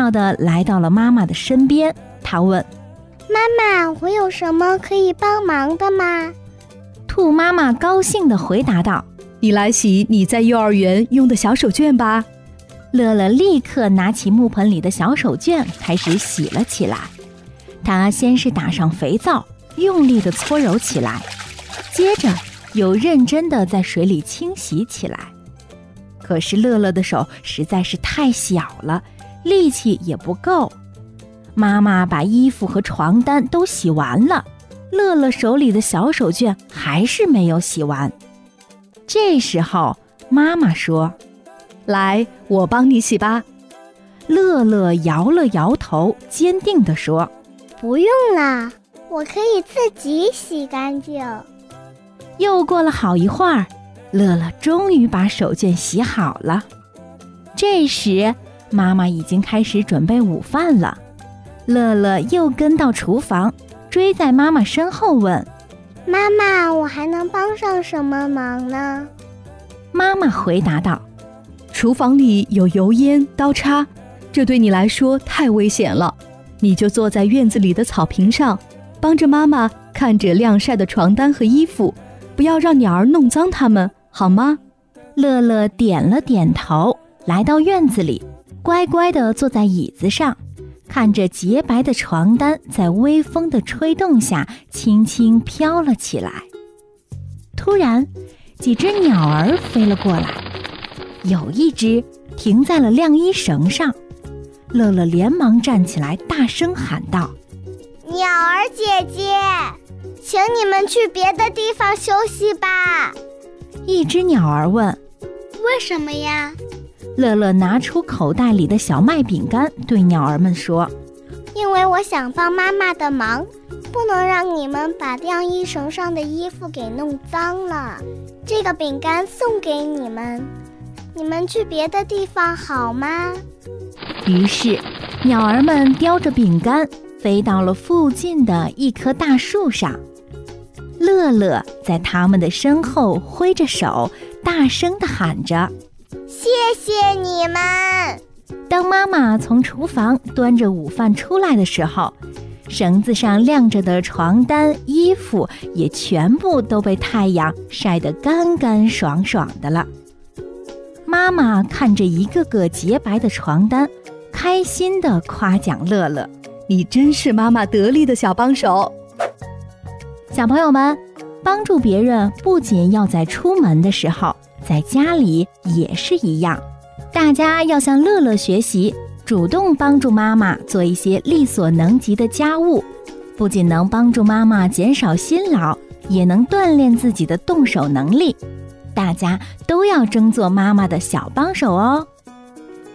笑地来到了妈妈的身边，他问： 妈妈，我有什么可以帮忙的吗？ 兔妈妈高兴地回答道： 你来洗你在幼儿园用的小手绢吧。 乐乐立刻拿起木盆里的小手绢开始洗了起来。他先是打上肥皂，用力地搓揉起来，接着又认真地在水里清洗起来。可是乐乐的手实在是太小了，力气也不够。妈妈把衣服和床单都洗完了，乐乐手里的小手绢还是没有洗完。这时候妈妈说： 来，我帮你洗吧。 乐乐摇了摇头，坚定地说： 不用了，我可以自己洗干净。 又过了好一会儿，乐乐终于把手绢洗好了。这时妈妈已经开始准备午饭了。乐乐又跟到厨房，追在妈妈身后问： 妈妈，我还能帮上什么忙呢？ 妈妈回答道： 厨房里有油烟、刀叉，这对你来说太危险了。你就坐在院子里的草坪上，帮着妈妈看着晾晒的床单和衣服，不要让鸟儿弄脏它们，好吗？ 乐乐点了点头，来到院子里，乖乖地坐在椅子上，看着洁白的床单在微风的吹动下轻轻飘了起来。突然，几只鸟儿飞了过来，有一只停在了晾衣绳上。乐乐连忙站起来，大声喊道： 鸟儿姐姐，请你们去别的地方休息吧。 一只鸟儿问： 为什么呀？ 乐乐拿出口袋里的小麦饼干，对鸟儿们说： 因为我想帮妈妈的忙，不能让你们把晾衣绳上的衣服给弄脏了。这个饼干送给你们，你们去别的地方好吗？ 于是鸟儿们叼着饼干飞到了附近的一棵大树上。乐乐在他们的身后挥着手，大声地喊着： 谢谢你们。 当妈妈从厨房端着午饭出来的时候，绳子上晾着的床单、衣服也全部都被太阳晒得干干爽爽的了。妈妈看着一个个洁白的床单，开心地夸奖乐乐： 你真是妈妈得力的小帮手。 小朋友们，帮助别人不仅要在出门的时候，在家里也是一样。大家要向乐乐学习，主动帮助妈妈做一些力所能及的家务，不仅能帮助妈妈减少辛劳，也能锻炼自己的动手能力。大家都要争做妈妈的小帮手哦。